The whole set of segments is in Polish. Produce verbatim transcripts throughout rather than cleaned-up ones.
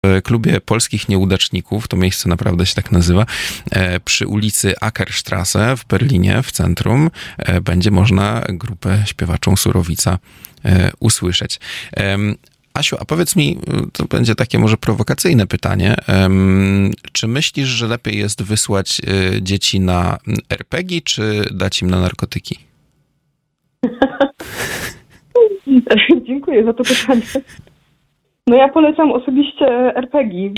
w klubie polskich nieudaczników, to miejsce naprawdę się tak nazywa, przy ulicy Ackerstrasse w Berlinie, w centrum, będzie można grupę śpiewaczą Surowica usłyszeć. Asiu, a powiedz mi, to będzie takie może prowokacyjne pytanie, czy myślisz, że lepiej jest wysłać dzieci na er pe gie, czy dać im na narkotyki? Dziękuję za to pytanie. No ja polecam osobiście er pe gie.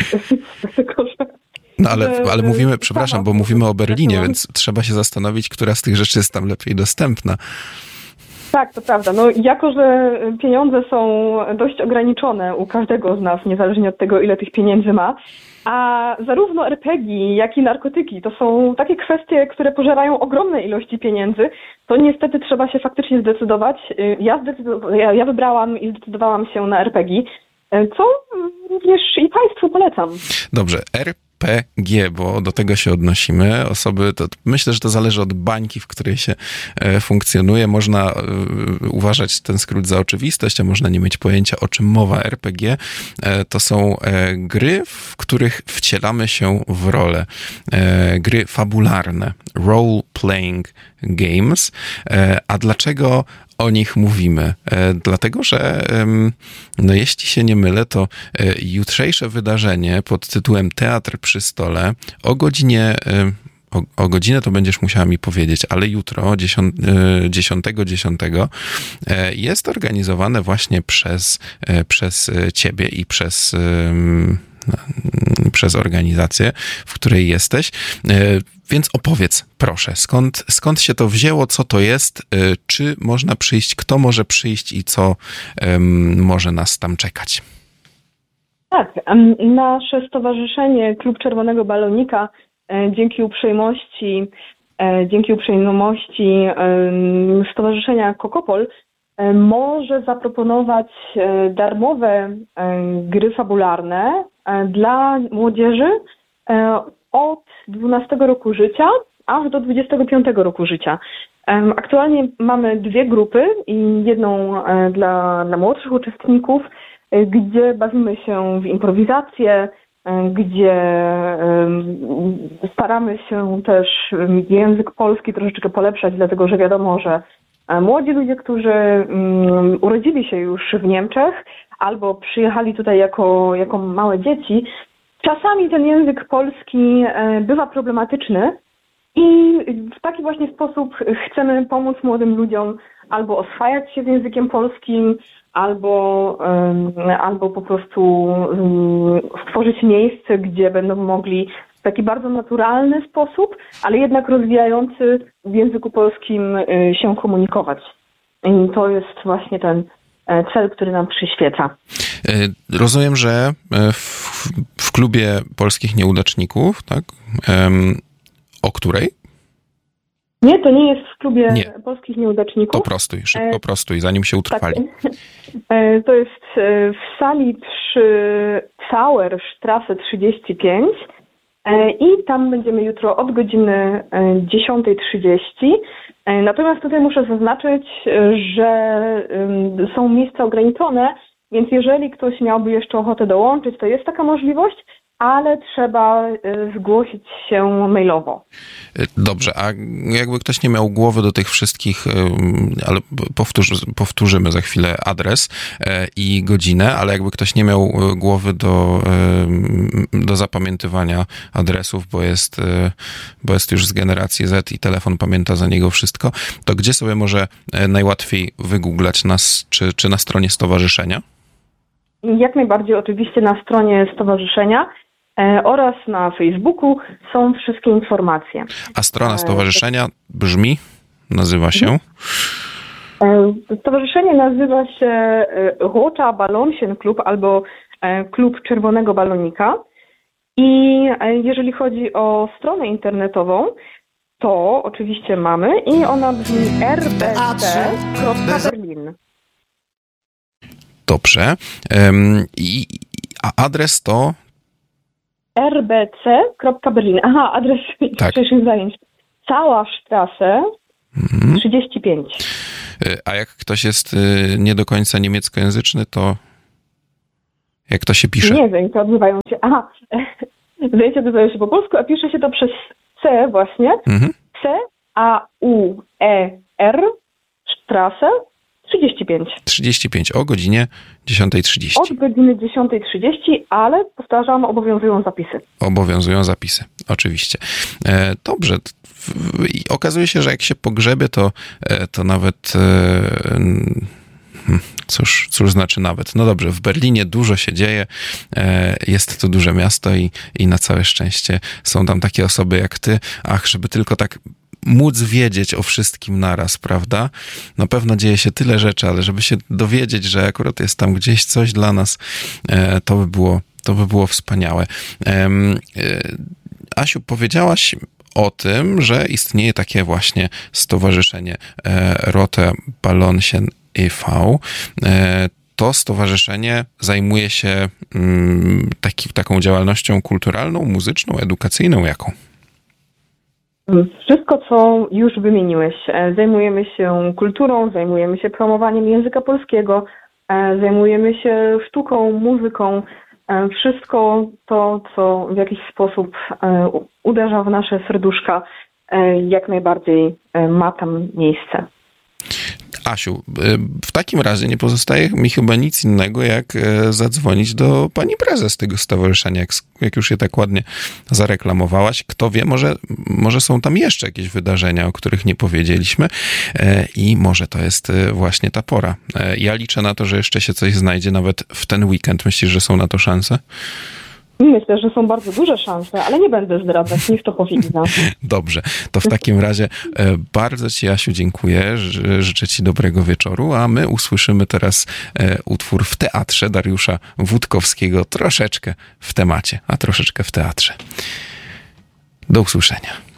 No ale, ale mówimy, przepraszam, bo mówimy o Berlinie, więc trzeba się zastanowić, która z tych rzeczy jest tam lepiej dostępna. Tak, to prawda. No jako, że pieniądze są dość ograniczone u każdego z nas, niezależnie od tego, ile tych pieniędzy ma, a zarówno er pe gie, jak i narkotyki to są takie kwestie, które pożerają ogromne ilości pieniędzy, to niestety trzeba się faktycznie zdecydować. Ja, zdecydow- ja, ja wybrałam i zdecydowałam się na er pe gie, co również i Państwu polecam. Dobrze, er pe gie, bo do tego się odnosimy. Osoby, to myślę, że to zależy od bańki, w której się e, funkcjonuje. Można e, uważać ten skrót za oczywistość, a można nie mieć pojęcia, o czym mowa. er pe gie e, to są e, gry, w których wcielamy się w rolę. E, gry fabularne. Role-playing games. E, a dlaczego o nich mówimy? E, dlatego, że no jeśli się nie mylę, to e, jutrzejsze wydarzenie pod tytułem Teatr przy stole o godzinie, e, o, o godzinę to będziesz musiała mi powiedzieć, ale jutro, dziesiątego dziesiątego e, jest organizowane właśnie przez, e, przez ciebie i przez e, przez organizację, w której jesteś. Więc opowiedz, proszę, skąd, skąd się to wzięło, co to jest, czy można przyjść, kto może przyjść i co um, może nas tam czekać? Tak, nasze stowarzyszenie Klub Czerwonego Balonika dzięki uprzejmości, dzięki uprzejmości Stowarzyszenia Kokopol może zaproponować darmowe gry fabularne dla młodzieży od dwunastego roku życia aż do dwudziestego piątego roku życia. Aktualnie mamy dwie grupy i jedną dla, dla młodszych uczestników, gdzie bawimy się w improwizację, gdzie staramy się też język polski troszeczkę polepszać, dlatego że wiadomo, że młodzi ludzie, którzy urodzili się już w Niemczech albo przyjechali tutaj jako, jako małe dzieci, czasami ten język polski bywa problematyczny i w taki właśnie sposób chcemy pomóc młodym ludziom albo oswajać się z językiem polskim, albo, albo po prostu stworzyć miejsce, gdzie będą mogli w taki bardzo naturalny sposób, ale jednak rozwijający w języku polskim się komunikować. I to jest właśnie ten cel, który nam przyświeca. Rozumiem, że w, w klubie polskich nieudaczników, tak? O której? Nie, to nie jest w klubie nie. polskich nieudaczników. To prostuj, szybko prostuj, zanim się utrwali. Tak. To jest w sali przy Zauerstrasse trzydzieści pięć i tam będziemy jutro od godziny dziesiąta trzydzieści. Natomiast tutaj muszę zaznaczyć, że są miejsca ograniczone, więc jeżeli ktoś miałby jeszcze ochotę dołączyć, to jest taka możliwość, ale trzeba zgłosić się mailowo. Dobrze, a jakby ktoś nie miał głowy do tych wszystkich, ale powtórzy, powtórzymy za chwilę adres i godzinę, ale jakby ktoś nie miał głowy do, do zapamiętywania adresów, bo jest, bo jest już z generacji Z i telefon pamięta za niego wszystko, to gdzie sobie może najłatwiej wygooglać nas, czy, czy na stronie stowarzyszenia? Jak najbardziej oczywiście na stronie stowarzyszenia oraz na Facebooku są wszystkie informacje. A strona stowarzyszenia brzmi, nazywa się? Stowarzyszenie nazywa się Roter Ballonchen Club albo Klub Czerwonego Balonika. I jeżeli chodzi o stronę internetową, to oczywiście mamy i ona brzmi r b c kropka berlin. Dobrze. I, a adres to? r b c kropka berlin. Aha, adres tak. wcześniejszych zajęć. Cała Strasse mhm. trzydzieści pięć. A jak ktoś jest nie do końca niemieckojęzyczny, to? Jak to się pisze? Nie, zajęcia odbywają się... Aha, zajęcia odbywają się po polsku, a pisze się to przez C właśnie. Mhm. C, A, U, E, R, Strasse, trzydzieści pięć. trzydzieści pięć o godzinie dziesiąta trzydzieści. Od godziny dziesiąta trzydzieści, ale powtarzam, obowiązują zapisy. Obowiązują zapisy, oczywiście. E, dobrze. I okazuje się, że jak się pogrzebie, to, to nawet... E, Cóż, cóż znaczy nawet? No dobrze, w Berlinie dużo się dzieje, jest to duże miasto i, i na całe szczęście są tam takie osoby jak ty. Ach, żeby tylko tak móc wiedzieć o wszystkim naraz, prawda? Na pewno dzieje się tyle rzeczy, ale żeby się dowiedzieć, że akurat jest tam gdzieś coś dla nas, to by było, to by było wspaniałe. Asiu, powiedziałaś o tym, że istnieje takie właśnie stowarzyszenie Rote Ballonchen e vé. To stowarzyszenie zajmuje się taki, taką działalnością kulturalną, muzyczną, edukacyjną, jaką? Wszystko, co już wymieniłeś. Zajmujemy się kulturą, zajmujemy się promowaniem języka polskiego, zajmujemy się sztuką, muzyką. Wszystko to, co w jakiś sposób uderza w nasze serduszka, jak najbardziej ma tam miejsce. Asiu, w takim razie nie pozostaje mi chyba nic innego, jak zadzwonić do pani prezes tego stowarzyszenia, jak, jak już je tak ładnie zareklamowałaś. Kto wie, może, może są tam jeszcze jakieś wydarzenia, o których nie powiedzieliśmy i może to jest właśnie ta pora. Ja liczę na to, że jeszcze się coś znajdzie nawet w ten weekend. Myślisz, że są na to szanse? Myślę, że są bardzo duże szanse, ale nie będę zdradzać, niech to powinna. Dobrze, to w takim razie bardzo ci, Asiu, dziękuję, życzę ci dobrego wieczoru, a my usłyszymy teraz utwór w teatrze Dariusza Wódkowskiego, troszeczkę w temacie, a troszeczkę w teatrze. Do usłyszenia.